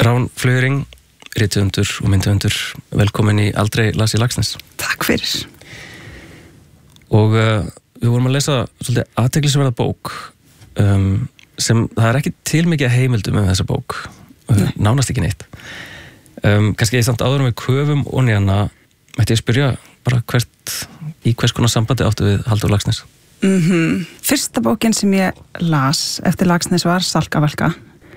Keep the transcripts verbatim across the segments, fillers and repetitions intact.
Rán Flöring, rithöfundur og myndhöfundur, velkomin í Aldrei las ég Laxness. Takk fyrir. Og uh, við vorum að lesa svolítið athyglisverða bók um, sem, það er ekki til mikið heimildum um þessa bók, uh, nánast ekki neitt. Um, kannski ég samt áður um við köfum og nýjana, mætti ég spyrja bara hvert, í hvers konar sambandi áttu við Halldór Laxness? Mm-hmm. Fyrsta bókin sem ég las eftir Laxness var Salkavalka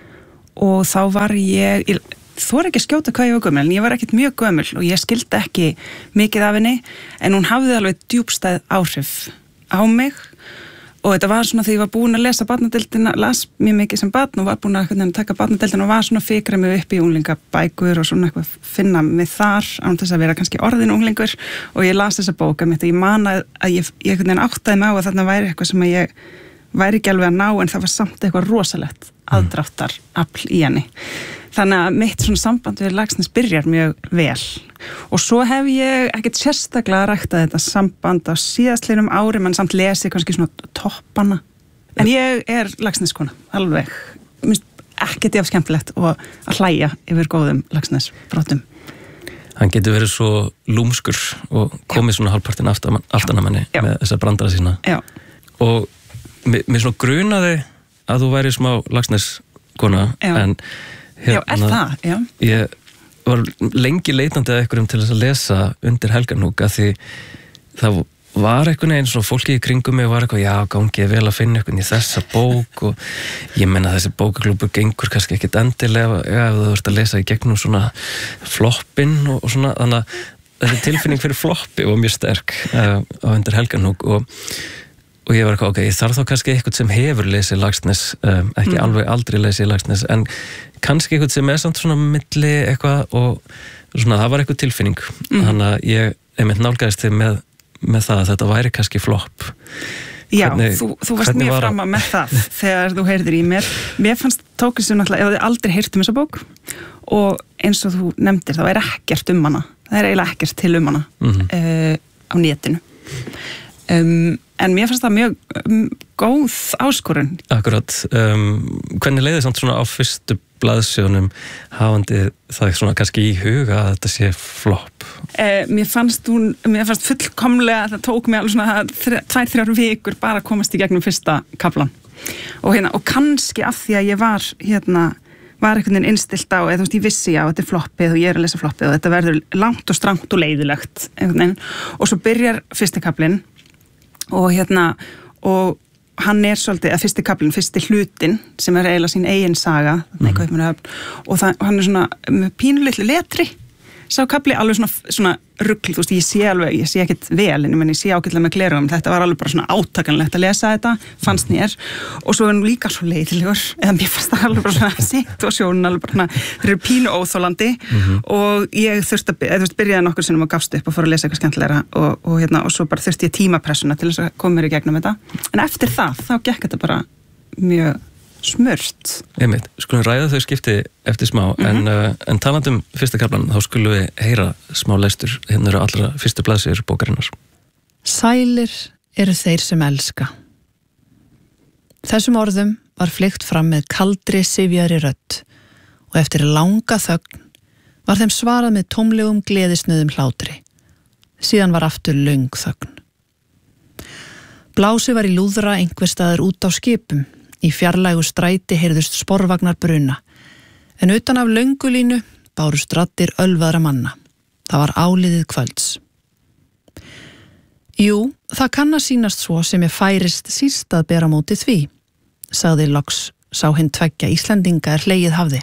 og þá var ég, ég þor ekki að skjóta hvað ég var gömul, en ég var ekkert mjög gömul og ég skildi ekki mikið af henni, en hún hafði alveg djúpstæð áhrif á mig og þetta var svona því ég var búin að lesa barnadeildina, las mjög mikið sem barn og var búin að taka barnadeildina og var svona fikra mig upp í unglingabækur og svona eitthvað finna mig þar án þess að vera kannski orðin unglingur og ég las þessa bóka mitt og ég man að ég, ég einhvern veginn áttaði mig á að þarna væri eitthvað sem ég væri ekki alveg að ná en það var samt eitthvað rosalegt aðdráttar afl í henni. Þannig að mitt svona samband við Laxness byrjar mjög vel og svo hef ég ekkert sérstaklega ræktað þetta samband á síðastliðnum ári, menn samt lesi kannski svona toppana. En ég er Laxness kona, alveg. Minnst ekkert ég af skemmtilegt og að hlæja yfir góðum Laxness brotum. Hann getur verið svo lúmskur og komið svona hálfpartinn aftan af manni með þessa brandara sína. Já. Og mér, mér svona grunaði að þú væri smá Laxness kona, Já. en Hérna, já, er það, já. Ég var lengi leitandi að einhverjum til þess að lesa undir Helganúk að því það var einhvern veginn svo fólki í kringum mig var eitthvað, já, gangið vel að finna einhvern í þessa bók og ég menna þessi bókaklúbur gengur kannski ekkit endilega ef þú ert að lesa í gegnum svona floppin og, og svona, þannig að þessi tilfinning fyrir floppi var mjög sterk uh, á undir Helganúk og Og ég var eitthvað, ok, ég þarf þá kannski eitthvað sem hefur lesið Laxness, um, ekki mm. alveg aldrei lesið Laxness, en kannski eitthvað sem er samt svona milli eitthvað og svona, það var eitthvað tilfinning. Mm. Þannig að ég, einmitt nálgæðist þig með, með það að þetta væri kannski flopp. Já, hvernig, þú, þú varst mjög var... fram að með það þegar þú heyrðir í mér. Mér fannst tókið sem náttúrulega, ég hafði aldrei heyrt um þessa bók og eins og þú nefndir, það er ekkert um hana. Það er eiginlega ekkert til um hana mm-hmm. uh, á netinu. Um, en mér fannst það mjög um, góð áskorun. Akkurat. Um, hvernig leiði samt svona á fyrstu blaðsjónum hafandi það svona kannski í huga að þetta sé flopp? Uh, mér fannst hún, mér fannst fullkomlega, það tók mig alveg svona tvær, þrjár vikur bara að komast í gegnum fyrsta kaflan. Og hérna, og kannski af því að ég var hérna, var einhvern veginn innstilt á, eða þú veist, ég vissi já, þetta er floppið og ég er að lesa floppið og þetta verður langt og strangt og leiðilegt einhvern veginn. Og svo byrjar fyrsti kaflinn og hérna, og hann er svolítið, að fyrsti kaplinn, fyrsti hlutin sem er eiginlega sín eigin saga mm. og það, hann er svona með pínulitlu letri, sá kapli alveg svona, svona rugl, þú veist, ég sé alveg, ég sé ekkert vel, en ég menn ég sé ágætlega með glerugum, þetta var alveg bara svona átakanlegt að lesa þetta, fannst mér, og svo er hann líka svo leiðilegur, eða mér fannst það alveg bara svona situasjónin, alveg bara svona, þeir eru pínu óþolandi mm-hmm. og ég þurfti að, eða þú veist, byrjaði nokkur sinnum og gafst upp og fór að lesa eitthvað skemmtilegra og, og hérna, og svo bara þurfti ég tímapressuna til þess að koma mér í gegnum þetta, en eftir það, þá gekk þetta bara mjög smurt. Einmitt, skulum ræða þau skipti eftir smá, mm-hmm. en, uh, en talandum fyrsta kaflan, þá skulum við heyra smá lestur, hérna eru allra fyrstu blaðsíður bókarinnar. Sælir eru þeir sem elska. Þessum orðum var fleygt fram með kaldri syfjari rödd og eftir langa þögn var þeim svarað með tómlegum gleðisnöðum hlátri. Síðan var aftur löng þögn. Blási var í lúðra einhverstaðar út á skipum. Í fjarlægu stræti heyrðust sporvagnar bruna, en utan af löngulínu bárust raddir ölvaðra manna. Það var áliðið kvölds. Jú, það kann að sýnast svo sem ég færist síst að bera móti því, sagði loks sá hinn tveggja Íslendinga er hlegið hafði.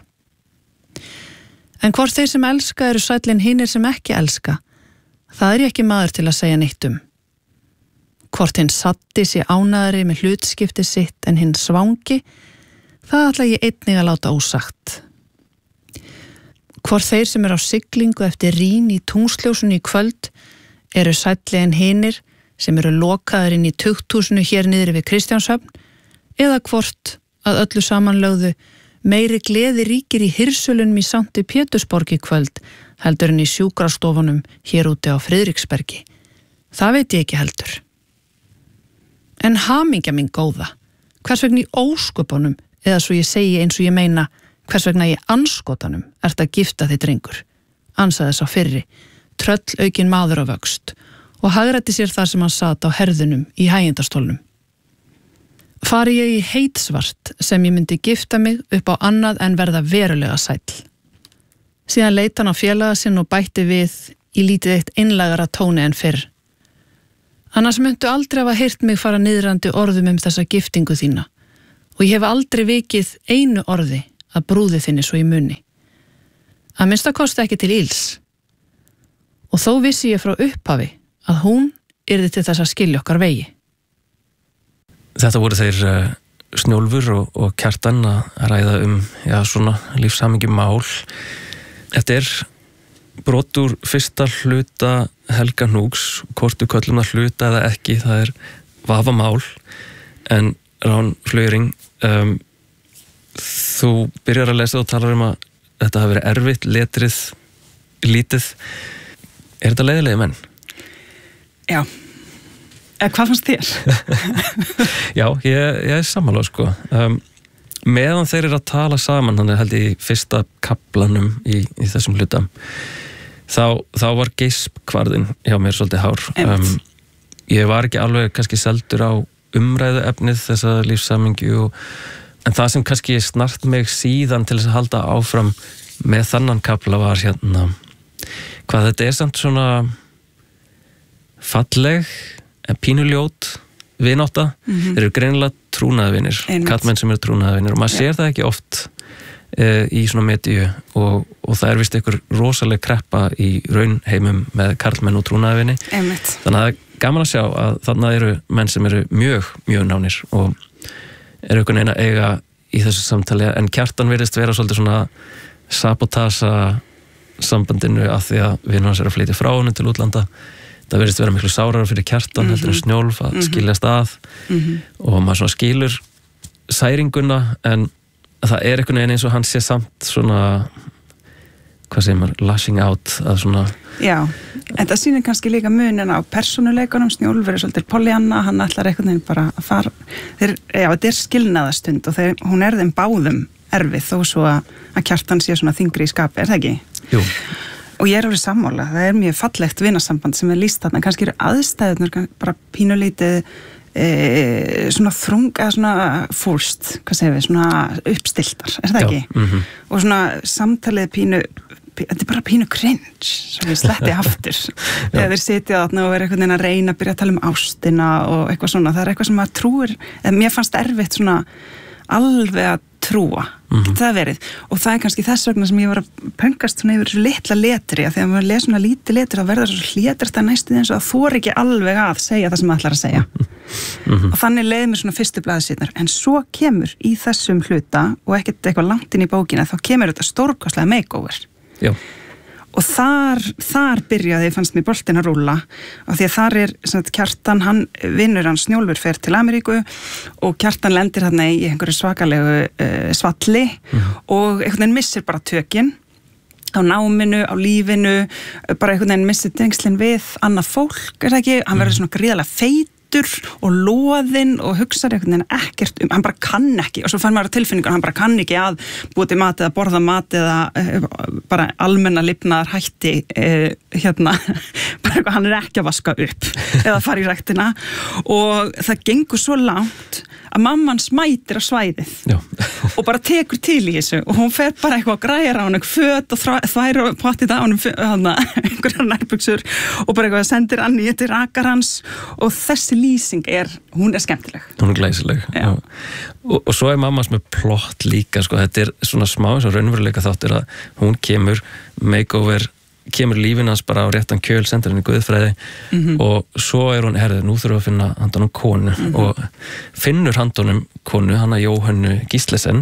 En hvort þeir sem elska eru sællin hinir sem ekki elska, það er ég ekki maður til að segja neitt um. Hvort hinn satti sé ánæðari með hlutskipti sitt en hinn svangi, það ætla ég einnig að láta ósagt. Hvort þeir sem eru á siglingu eftir rín í tungsljósunu í kvöld eru sælli en hinir sem eru lokaðir inn í tukthúsinu hér niðri við Kristjánshöfn, eða hvort að öllu samanlögðu meiri gleði ríkir í hirsölunum í Sankti Pétursborg í kvöld heldur en í sjúkrastofunum hér úti á Friðriksbergi. Það veit ég ekki heldur. En hamingja mín góða, hvers vegna í ósköpunum, eða svo ég segi eins og ég meina, Hvers vegna í anskotanum ert að gifta þig drengur, ansaði sá fyrri, tröll aukinn maður á vöxt og hagrætti sér þar sem hann sat á herðunum í hægindastólnum. Fari ég í heitsvart sem ég myndi gifta mig upp á annað en verða verulega sæll. Síðan leit hann á félaga sinn og bætti við í lítið eitt einlægara tóni en fyrr. Annars myndu aldrei hafa heyrt mig fara niðrandi orðum um þessa giftingu þína og ég hef aldrei vikið einu orði að brúði þinni svo í munni. Að minnsta kosti ekki til ills. Og þó vissi ég frá upphafi að hún yrði til þess að skilja okkar vegi. Þetta voru þeir uh, Snjólfur og, og Kjartan að ræða um já, svona lífshamingjum mál. Þetta er brot úr fyrsta hluta Helga Hnúks, hvort við köllum það hluta eða ekki, það er vafamál. En Rán Flögring, um, þú byrjar að lesa og talar um að þetta hafi verið erfitt, letrið, lítið. Er þetta leiðilegi menn? Já. Eða hvað fannst þér? Já, ég, ég er sammála sko. Um, meðan þeir eru að tala saman, þannig held ég í fyrsta kaplanum í, í þessum hluta, þá, þá var geispkvarðinn hjá mér svolítið hár. Um, ég var ekki alveg kannski seldur á umræðu efnið þessa lífssamingju, en það sem kannski snart mig síðan til þess að halda áfram með þannan kapla var hérna, hvað þetta er samt svona falleg, pínuljót vinátta, mm-hmm. þeir eru greinilega trúnaðvinir, kallmenn sem eru trúnaðvinir og maður sér yeah. það ekki oft uh, í svona medíu og, og það er vist einhver rosaleg kreppa í raunheimum með karlmenn og trúnaðvini. Einmitt. Þannig að það er gaman að sjá að þarna eru menn sem eru mjög, mjög nánir og eru einhvern veginn að eiga í þessu samtali, en Kjartan virðist vera svolítið svona sabotasa sambandinu af því að vinur hans er að flytja frá honum til útlanda. Það verðist vera miklu sárara fyrir Kjartan mm-hmm. heldur en Snjólf að mm-hmm. skiljast að mm-hmm. og maður svona skilur særinguna, en það er einhvern veginn eins og hann sé samt svona, hvað segir maður, lashing out að svona... Já, en það sýnir kannski líka munin á persónuleikunum. Snjólfur er svolítið Pollyanna, hann ætlar einhvern veginn bara að fara, þeir, já, þetta er skilnaðastund og þeir, hún er þeim báðum erfið þó svo að, að Kjartan sé svona þyngri í skapi, er það ekki? Jú. Og ég er alveg sammála, það er mjög fallegt vinasamband sem er lýst þarna, kannski eru aðstæðunar bara pínulítið e, svona þrung, eða svona forced, hvað segir við, svona uppstiltar, er það ekki? Já, mm-hmm. Og svona samtalið pínu, þetta er bara pínu cringe, svo við sletti aftur, þegar þeir sitja þarna og verið einhvern veginn að reyna að byrja að tala um ástina og eitthvað svona, það er eitthvað sem maður trúir, eða mér fannst erfitt svona alveg að trúa, mm-hmm. það verið og það er kannski þess vegna sem ég var að pöngast svona yfir þessu litla letri, að þegar maður les svona lítið letri þá verður þessu hlétrasta næstuð eins og það þor ekki alveg að segja það sem maður ætlar að segja mm-hmm. og þannig leið mér svona fyrstu blaðsíðurnar, en svo kemur í þessum hluta og ekkert eitthvað langt inn í bókina, þá kemur þetta stórkostlega makeover. Já. Og þar, þar byrjaði, fannst mér boltinn að rúlla og því að þar er svona, Kjartan, hann vinnur hann Snjólfur fer til Ameríku og Kjartan lendir þarna í einhverju svakalegu uh, svalli mm. og einhvern veginn missir bara tökin á náminu, á lífinu, bara einhvern veginn missir tengslin við annað fólk, er það ekki? Hann verður svona gríðarlega feit og loðinn og hugsaði einhvern veginn ekkert um, hann bara kann ekki og svo fann maður á tilfinningu, hann bara kann ekki að búa til mat eða borða mat eða uh, bara almenna lifnaðar hætti uh, hérna, bara eitthvað hann er ekki að vaska upp eða fara í ræktina og það gengur svo langt að mamman smætir á svæðið og bara tekur til í þessu og hún fer bara eitthvað að græra á hann eitthvað föt og þværi og potið á hann einhverjar nærbuxur og bara eitthvað sendir hann í þetta rakar hans og þessi lýsing er, hún er skemmtileg. Hún er glæsileg. Já. Og, og svo er mammas með plott líka, sko, þetta er svona smá eins og raunveruleika þáttur að hún kemur makeover, kemur lífin hans bara á réttan kjöl, sendir henni guðfræði mm-hmm. og svo er hún, herðu, nú þurfum við að finna handanum konu mm-hmm. og finnur handanum konu, hana Jóhönnu Gíslesen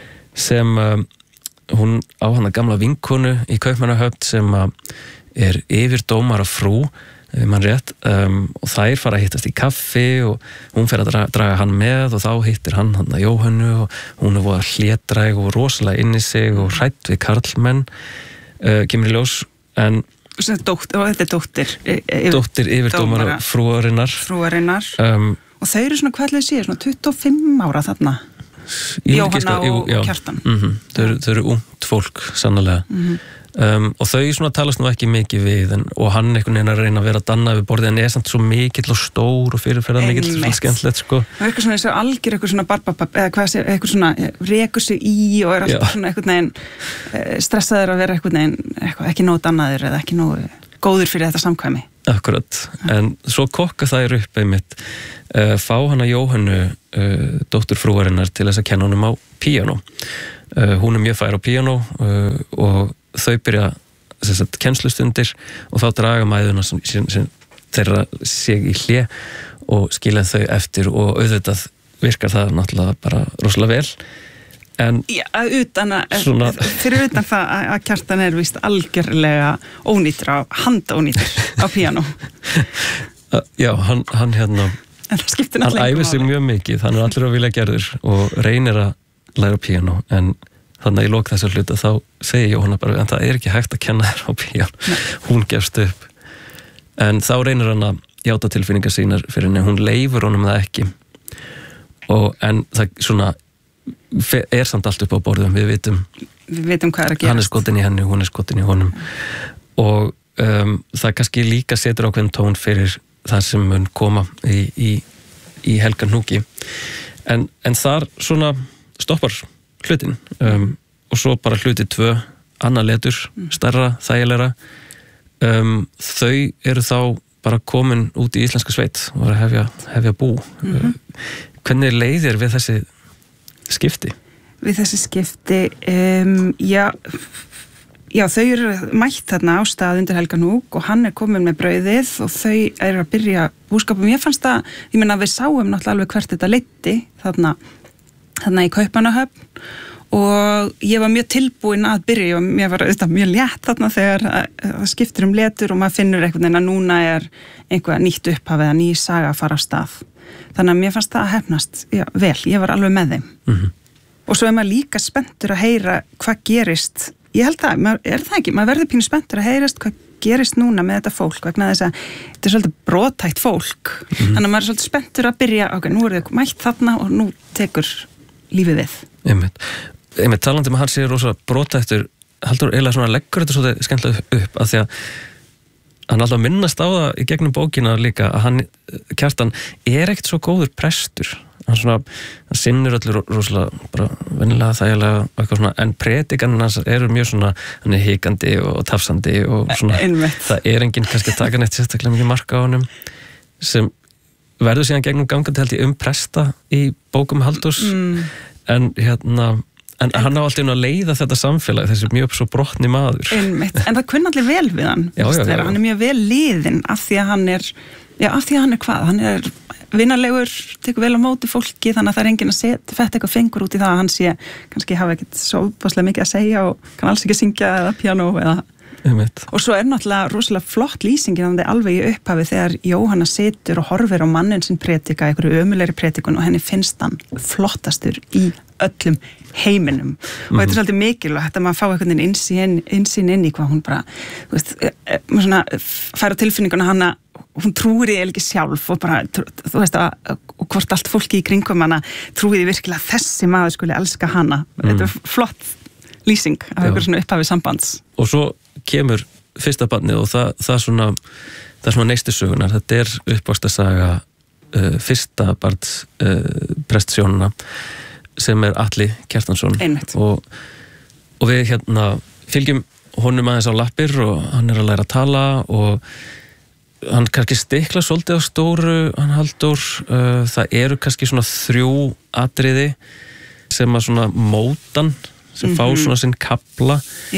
sem um, hún á hana gamla vinkonu í Kaupmannahöfn sem uh, er yfirdómara frú ef mann rétt, um, og þær fara að hittast í kaffi og hún fer að draga, draga hann með og þá hittir hann hann að Jóhönnu og hún er voða hlétræg og rosalega inn í sig og hrætt við karlmenn uh, kemur í ljós, en Dótt, og þetta er dóttir yfir, dóttir yfirdómara frúarinnar frúarinnar um, og þau eru svona, hvað ætlaði sé, svona tuttugu og fimm ára þarna Jóhanna og já, Kjartan mm-hmm, þau, eru, þau eru ungt fólk sannlega mm-hmm. um, og þau svona talast nú ekki mikið við en, og hann einhvern veginn að reyna að vera að danna við borðið en er samt svo mikill og stór og fyrirferðar mikill svona skemmtilegt sko. Það er eitthvað svona eins og algjör eitthvað svona barbapapp eða hvað sé, eitthvað svona rekur sig í og er alltaf já. Svona einhvern veginn stressaður að vera einhvern veginn eitthvað, ekki nóg dannaður eða ekki nóg góður fyrir þetta samkvæmi. Akkurat, en svo kokka þær upp einmitt uh, fá hana Jóhannu uh, dóttur frúarinnar til þess að kenna honum á píanó uh, hún er mjög fær á píanó uh, og þau byrja sagt, kennslustundir og þá draga mæðuna sem, sem, sem þeirra sig í hlé og skilja þau eftir og auðvitað virkar það náttúrulega bara rosalega vel en já, utan að, svona... fyrir utan það að Kjartan er víst algjörlega ónýtur á, handónýtur á píanó já, hann, hann hérna hann æfir sig mjög mikið, hann er allir að vilja gerður og reynir að læra píanó en þannig að ég lók þessa hluta þá segi Jóhanna bara en það er ekki hægt að kenna þér á píanó hún gefst upp en þá reynir hann að játa tilfinningar sínar fyrir henni, hún leifur honum það ekki og en það svona er samt allt upp á borðum, við vitum við vitum hvað er að gerast hann er skotin í henni, hún er skotin í honum og um, það kannski líka setur ákveðin tón fyrir það sem mun koma í, í, í Helgahnúki en, en þar svona stoppar hlutin um, og svo bara hluti tvö annað letur, stærra, þægilegra um, þau eru þá bara komin út í íslenska sveit og var að hefja, hefja bú mm-hmm. hvernig leiðir við þessi skipti? Við þessi skipti um, já já, þau eru mætt þarna á stað undir Helgahnúk og hann er komin með brauðið og þau eru að byrja búskapum, ég fannst það, ég meina við sáum náttúrulega alveg hvert þetta leiddi þarna, þarna í Kaupmannahöfn og ég var mjög tilbúin að byrja og mér var auðvitað mjög létt þarna þegar það skiptir um letur og maður finnur einhvern veginn að núna er einhvað nýtt upphaf eða ný saga að fara á stað þannig að mér fannst það að hefnast já, vel, ég var alveg með þeim mm-hmm. og svo er maður líka spenntur að heyra hvað gerist, ég held það, maður, er það ekki maður verður pínu spenntur að heyrast hvað gerist núna með þetta fólk vegna þess að þetta er svolítið brothætt fólk mm-hmm. þannig að maður er svolítið spenntur að byrja ok, nú eru þau mætt þarna og nú tekur lífið við einmitt, einmitt talandi með hann sé rosa brothættur heldur eiginlega svona leggur þetta svolítið skemmtilega upp af því að hann alltaf minnast á það í gegnum bókina líka að hann, Kjartan, er ekkert svo góður prestur hann svona, hann sinnur öllu rosalega bara vennilega þægilega eitthvað svona, en predikaninn hans eru mjög svona hann er hikandi og tafsandi og svona, Einmitt. Það er enginn kannski að taka neitt sérstaklega mikið marka á honum sem verður síðan gegnum gangandi held ég um presta í bókum Halldórs mm. en hérna En hann á alltaf inn að leiða þetta samfélag, þessi mjög svo brotni maður. Einmitt, en það kunn allir vel við hann. Já, já, já, já. Hann er mjög vel liðinn af því að hann er, já, af því að hann er hvað? Hann er vinalegur, tekur vel á móti fólki, þannig að það er enginn að setja fett eitthvað fengur út í það að hann sé, kannski hafa ekkert svo opaslega mikið að segja og kann alls ekki syngja eða piano eða... Einmitt. Og svo er náttúrulega rosalega flott lýsingin af það alveg í upphafi þegar Jóhanna situr og horfir á mannin sinn predika, einhverju ömulegri predikun og henni finnst hann flottastur í öllum heiminum mm-hmm. og þetta er svolítið mikilvægt að maður fá einhvern veginn innsýn, innsýn inn í hvað hún bara, þú veist, maður svona fær á tilfinninguna hana, hún trúir því ekki sjálf og bara, þú veist, að, og hvort allt fólki í kringum hana trúið því virkilega að þessi maður skuli elska hana, mm. þetta er flott lýsing af einhverju svona upphafi sambands. Og svo kemur fyrsta barnið og það, það svona það er svona neistu sögunar, þetta er uppvaxtarsaga uh, fyrsta barns uh, prestsjónuna sem er Atli Kjartansson og, og við hérna fylgjum honum aðeins á lappir og hann er að læra að tala og hann kannski stikla svolítið á stóru hann Halldór, uh, það eru kannski svona þrjú atriði sem að svona mótan sem fá svona sinn kapla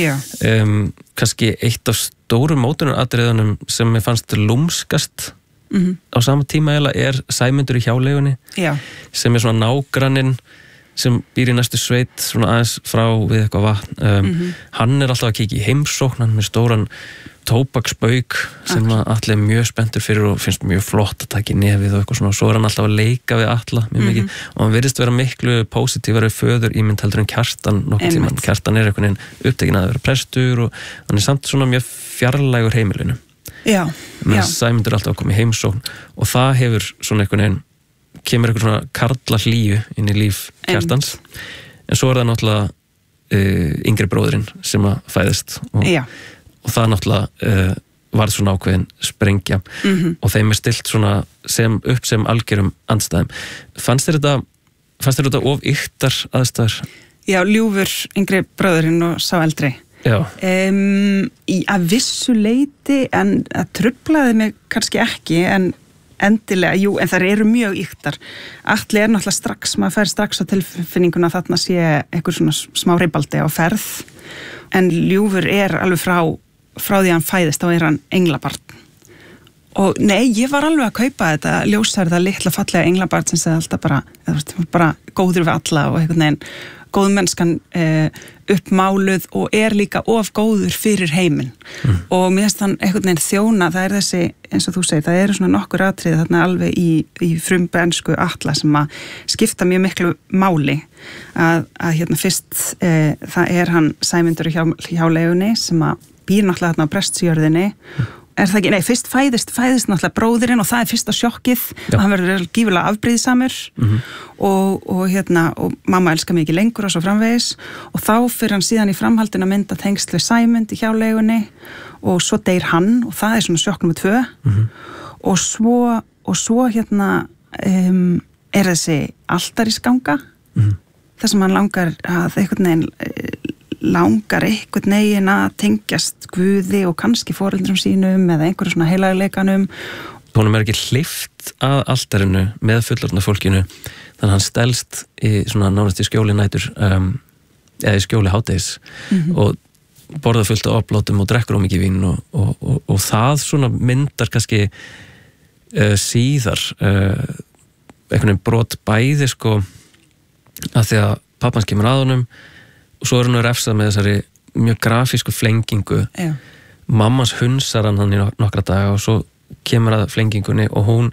um, kannski eitt af stóru mótunaratriðunum sem mér fannst lúmskast mm-hmm. á sama tíma eða er Sæmundur í hjáleigunni Já. sem er svona nágranninn sem býr í næstu sveit svona aðeins frá við eitthvað vatn um, mm-hmm. hann er alltaf að kíkja í heimsókn hann með stóran tóbaksbauk sem okay. Atli er mjög spenntur fyrir og finnst mjög flott að taka í nefið og eitthvað svona og svo er hann alltaf að leika við Atla mjög mikið mm-hmm. og hann virðist vera miklu positífari föður ímynd heldur en Kjartan nokkuð tímann, Kjartan er einhvern veginn upptekinn að vera prestur og hann er samt svona mjög fjarlægur heimilinu Já, menn já. Sæmundur er alltaf að koma í heimsókn og það hefur svona einhvern veginn kemur eitthvað svona karla hlýju inn í líf Kjartans en svo er það náttúrulega uh, yngri bróðurinn sem að fæðist og, og það náttúrulega uh, varð svona ákveðin sprengja mm-hmm. og þeim er stilt svona sem, upp sem algjörum andstæðum. Fannst þér þetta fannst þér þetta of yktar aðstæður? Já, ljúfur yngri bróðurinn og sá eldri. Já. Um, í að vissu leyti en að truflaði mig kannski ekki en endilega, jú, en það eru mjög yktar. Atli er náttúrulega strax, maður fer strax á tilfinninguna að þarna sé eitthvað svona smá reybaldi á ferð en ljúfur er alveg frá frá því að hann fæðist, þá er hann englabarn. Og nei, ég var alveg að kaupa þetta ljósærða litla fallega englabarn sem segði alltaf bara, eða, bara góður við alla og einhvern veginn góðmennskan eh, uppmáluð og er líka of góður fyrir heiminn. Mm. Og mér finnst hann einhvern veginn þjóna, það er þessi, eins og þú segir, það eru svona nokkur atriði þarna alveg í, í frumbensku Atla sem að skipta mjög miklu máli. Að, að hérna fyrst, eh, það er hann Sæmundur hjá, hjá leigunni sem að býr náttúrulega þarna á Prestsjörðinni. Mm. Er það ekki, nei, fyrst fæðist, fæðist náttúrulega bróðirinn og það er fyrsta sjokkið og hann verður gífulega afbrýðisamur mm-hmm. og, og hérna, og mamma elskar mig ekki lengur og svo framvegis og þá fyrir hann síðan í framhaldin að mynda tengsl við Sæmund í hjáleigunni og svo deyr hann og það er svona sjokk nummer tvö mm-hmm. og svo, og svo hérna um, er þessi altarisganga mm-hmm. þar sem hann langar að einhvern veginn langar einhvern veginn að tengjast Guði og kannski foreldrum sínum eða einhverju svona heilagleikanum. Honum er ekki hleypt að altarinu með fullorðna fólkinu þannig að hann stelst í svona nánast í skjóli nætur um, eða í skjóli hádegis mm-hmm. og borða fullt af oplátum og drekkur of mikið vín og, og, og, og það svona myndar kannski uh, síðar uh, einhvern veginn brot bæði sko að því að pappans kemur að honum og svo er hann að refsa með þessari mjög grafísku flengingu. Já. Mammans hunsar hann hann í nokkra daga og svo kemur að flengingunni og hún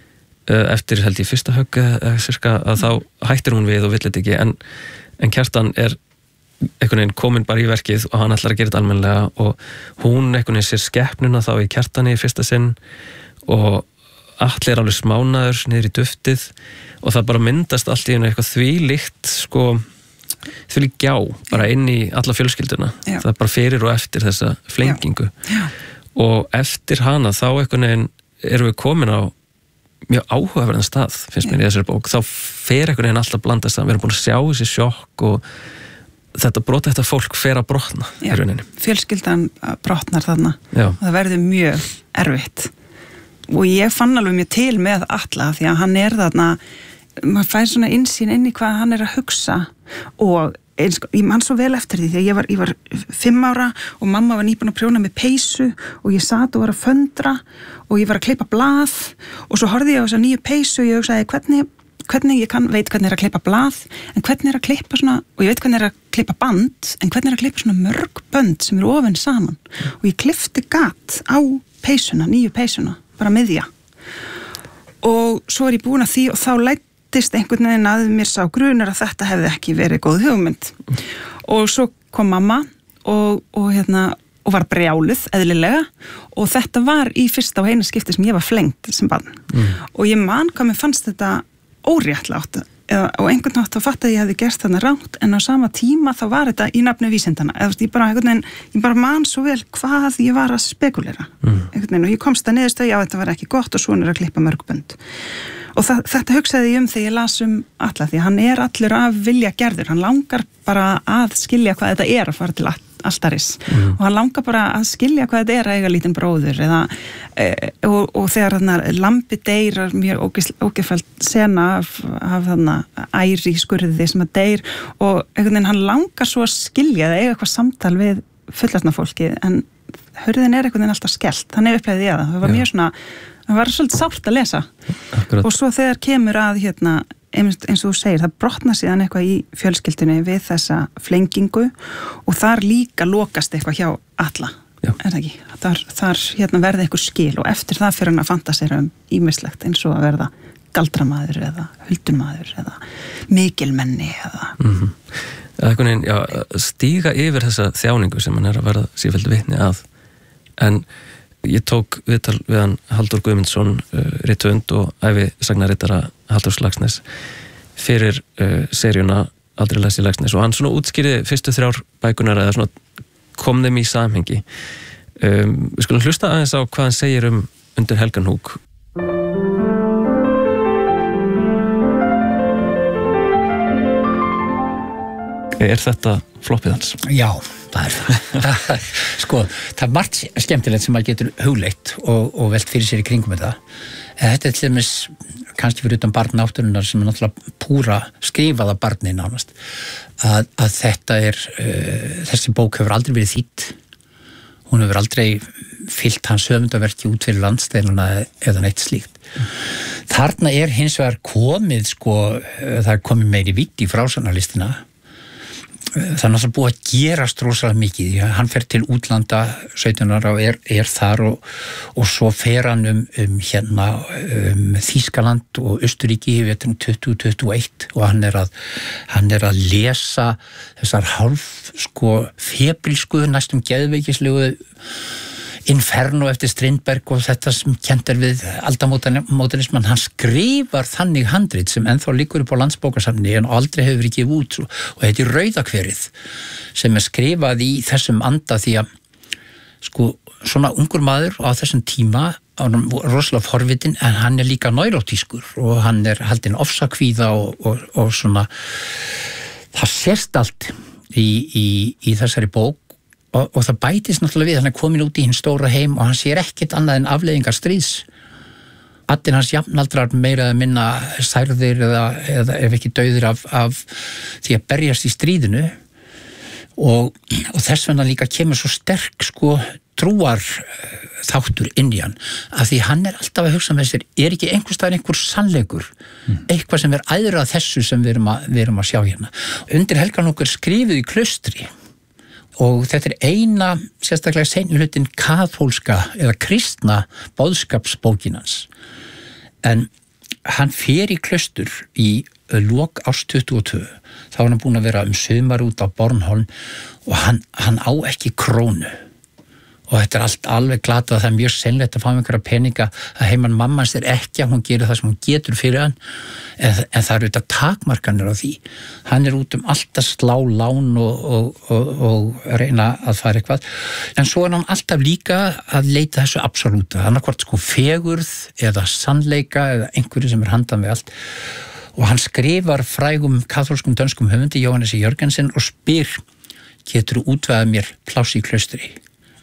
eftir held ég fyrsta högg eða cirka að þá hættir hún við og vill þetta ekki en, en Kjartan er einhvern veginn komin bara í verkið og hann ætlar að gera þetta almennilega og hún einhvern veginn sér skepnuna þá í Kjartani í fyrsta sinn og Atli er alveg smánaður niður í duftið og það bara myndast allt í einu eitthvað þvílíkt sko því lík gjá, bara inn í alla fjölskylduna. Já. Það er bara fyrir og eftir þessa flengingu. Já. Já. Og eftir hana þá einhvern veginn erum við komin á mjög áhugaverðan stað, finnst mér í þessari bók. Þá fer einhvern veginn alltaf blandast saman. Við erum búin að sjá þessi sjokk og þetta brota þetta fólk fer að brotna í rauninni. Fjölskyldan brotnar þarna. Já. Og það verður mjög erfitt. Og ég fann alveg mjög til með Atla því að hann er þarna maður fær svona innsýn inn í hvað hann er að hugsa og eins, ég man svo vel eftir því þegar ég var, ég var fimm ára og mamma var nýbúin að prjóna með peysu og ég sat og var að föndra og ég var að klippa blað og svo horfði ég á þessa nýju peysu og ég hugsaði hvernig, hvernig ég kann, veit hvernig er að klippa blað en hvernig er að klippa svona, og ég veit hvernig er að klippa band en hvernig er að klippa svona mörg bönd sem eru ofin saman og ég klippti gat á peysuna, nýju peysuna, bara miðja og svo er ég búin að því og þá læt einhvern veginn að mér sá grunur að þetta hefði ekki verið góð hugmynd og svo kom mamma og, og, hérna, og var brjáluð eðlilega og þetta var í fyrsta og eina skipti sem ég var flengt sem barn mm. og ég man hvað mér fannst þetta óréttlátt eða, og einhvern nátt að fatta að ég hefði gert þarna rátt en á sama tíma þá var þetta í nafni vísindana eða ég bara, veginn, ég bara man svo vel hvað ég var að spekulera mm. veginn, og ég komst að niðurstöðu já þetta var ekki gott og svona er að klippa mörgbönd og það, þetta hugsaði ég um þegar ég las um Atla því hann er allur af vilja gerður hann langar bara að skilja hvað þetta er að fara til altaris mm. og hann langar bara að skilja hvað þetta er að eiga lítinn bróður eða, e, og, og þegar hann lambi deyr mjög ógefælt sena af, af þarna æri skurði sem að deyr og einhvern veginn hann langar svo að skilja það eiga eitthvað samtal við fullorðna fólki en hurðin er einhvern veginn alltaf skellt hann er upplegðið í það, það var mjög svona það var svolítið sárt að lesa Akkurat. Og svo þegar kemur að hérna, eins og þú segir, það brotna síðan eitthvað í fjölskyldunni við þessa flengingu og þar líka lokast eitthvað hjá Atla Já. Er það ekki? Þar, þar hérna, verði eitthvað skil og eftir það fyrir hann að fantasera um ýmislegt eins og að verða galdramaður eða huldurmaður eða mikilmenni eða mm-hmm. Veginn, já, stíga yfir þessa þjáningu sem hann er að verða sífellt vitni að en ég tók viðtal við hann Halldór Guðmundsson, uh, rithöfund og ævisagnarittara Halldórs Laxness fyrir uh, seríuna Aldrei lesi Laxness og hann svona útskýrði fyrstu þrjár bækunar eða svona kom þeim í samhengi. Um, við skulum hlusta aðeins á hvað hann segir um Undir helganhúk. Er þetta floppið hans? Já, það er það. Sko, það er margt skemmtilegt sem maður getur hugleitt og, og velt fyrir sér í kringum þetta. En þetta er til dæmis, kannski fyrir utan barn náttúrunnar sem er náttúrulega púra skrifaða barni nánast, að, að þetta er, uh, þessi bók hefur aldrei verið þýdd. Hún hefur aldrei fyllt hans höfundaverki út fyrir landsteinuna eða neitt slíkt. Mm. Þarna er hins vegar komið, sko, það er komið meiri vitt í frásagnarlistina. Það er náttúrulega búið að gerast rosalega mikið. Já, hann fer til útlanda sautján ára og er, er þar og, og svo fer hann um, um hérna um Þýskaland og Austurríki í veturinn tuttugu tuttugu og eitt og hann er að, hann er að lesa þessar hálf sko febrilsku, næstum geðveikislegu Inferno eftir Strindberg og þetta sem kennt er við aldamódernisman. Hann skrifar þannig handrit sem ennþá liggur upp á Landsbókasafni en aldrei hefur verið gefið út og þetta er Rauðakverið sem er skrifað í þessum anda því að sko svona ungur maður á þessum tíma hann er rosalega forvitin en hann er líka neurótískur og hann er haldinn ofsakvíða og, og, og svona það sést allt í, í, í þessari bók. Og, og það bætist náttúrulega við, hann er komin út í hinn stóra heim og hann sér ekkert annað en afleiðingar stríðs. Allir hans jafnaldrar meira að minna særðir eða, eða ef ekki dauðir af, af því að berjast í stríðinu og, og þess vegna líka kemur svo sterk sko trúar þáttur inn í hann af því hann er alltaf að hugsa með sér er ekki einhvers staðar einhver sannleikur mm. eitthvað sem er æðra að þessu sem við erum að, við erum að sjá hérna. Undir helganhúk er skrifuð í klaustri og þetta er eina sérstaklega seinni hlutin kaþólska eða kristna boðskapsbókinans. En hann fer í klaustur í lok árs tuttugu og tvö. Þá var hann búinn að vera um sumar út á Bornholm og hann, hann á ekki krónu. Og þetta er allt alveg glatað, það er mjög seinlegt að fá einhverja peninga að heimann mammans er ekki að hún gerir það sem hún getur fyrir hann en, en það eru þetta takmarkanir á því. Hann er út um allt að slá lán og, og, og, og reyna að fara eitthvað en svo er hann alltaf líka að leita þessu absolúta, annarkvort sko fegurð eða sannleika eða einhverju sem er handan við allt og hann skrifar frægum kaþólskum dönskum höfundi Jóhannesi Jörgensen og spyr getur þú útvegað mér pláss í klaustri?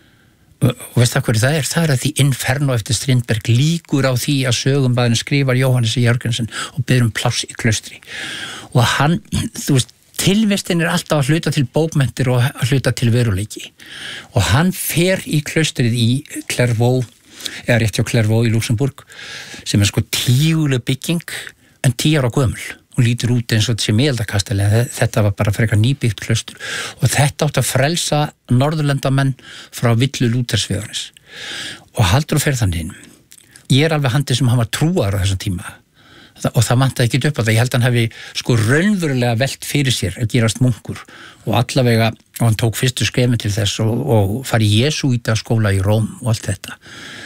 Og veist það hverju það er? Það er að því Inferno eftir Strindberg líkur á því að sögumbæðin skrifar Jóhannes Jörgensen og byrjum pláss í klaustri. Og hann, þú veist, tilvistin er alltaf að hluta til bókmenntir og að hluta til veruleiki. Og hann fer í klaustrið í Clairvaux, eða rétt hjá Clairvaux í Luxemburg, sem er sko tíuleg bygging en tíu ára gömul. Hún lítur út eins og þetta sé miðaldakastali en þetta var bara frekar nýbyggt klaustur og þetta átti að frelsa norðurlendamenn frá villu Lúthersvegarins og Halldór fer þannig inn. Ég er alveg handið sem hann var trúaður á þessum tíma og það vantaði ekki upp á það. Ég held að hann hefði sko raunverulega velt fyrir sér að gerast munkur og allavega og hann tók fyrstu skrefin til þess og, og fari í jesúíta skóla í Róm og allt þetta.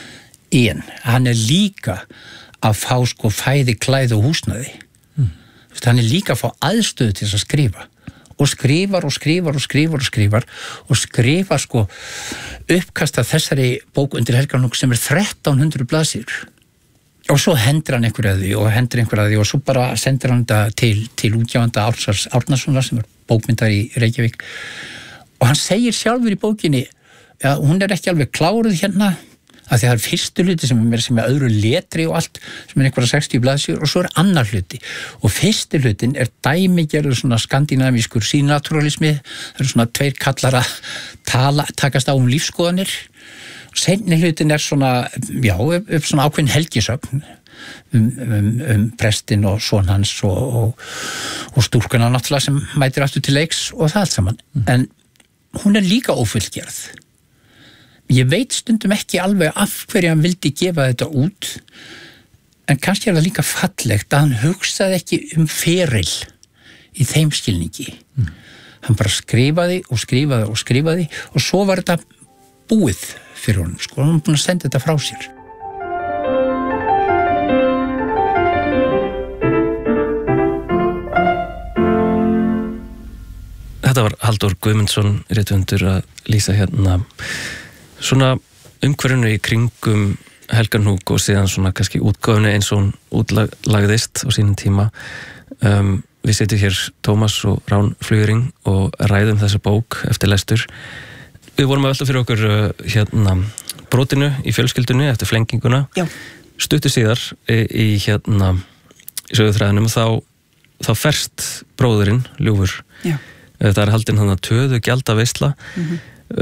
En hann er líka að fá sko fæði, klæði og húsnæði. Hann er líka að fá aðstöðu til þess að skrifa og skrifar og skrifar og skrifar og skrifar og skrifar sko uppkasta þessari bók Undir helganhúk sem er þrettán hundruð blaðsíður og svo hendur hann einhverja því og hendur einhverja því og svo bara sendir hann þetta til, til útgefanda Ársars Árnasonar sem er bókmyndar í Reykjavík og hann segir sjálfur í bókinni að hún er ekki alveg kláruð hérna að því það er fyrstu hluti sem er sem er öðru letri og allt sem er einhverja sextíu blaðsíður og svo er annar hluti og fyrstu hlutin er dæmigerður svona skandinavískur sínaturalismi það eru svona tveir kallar að tala, takast á um lífskoðanir og seinni hlutin er svona já, upp, upp svona ákveðin helgisögn um, um, um prestin og son hans og, og, og stúlkuna náttúrulega sem mætir aftur til leiks og það allt saman mm. en hún er líka ófullgerð. Ég veit stundum ekki alveg af hverju hann vildi gefa þetta út en kannski er það líka fallegt að hann hugsaði ekki um feril í þeim skilningi. Mm. Hann bara skrifaði og skrifaði og skrifaði og svo var þetta búið fyrir honum, sko, hann er búin að senda þetta frá sér. Þetta var Halldór Guðmundsson rithöfundur að lýsa hérna svona umhverfinu í kringum Helga Hnúk og síðan svona kannski útgáfunu eins og hún útlagðist á sínum tíma. Um, við setjum hér Tómas og Rán Flugering og ræðum þessa bók eftir lestur. Við vorum að velta fyrir okkur uh, hérna brotinu í fjölskyldunni eftir flenginguna. Já. Stuttu síðar í, í hérna í söguþræðinum þá, þá ferst bróðurinn, Ljúfur. Já. Það er haldin hann að töðu gjaldaveisla. Mm-hmm.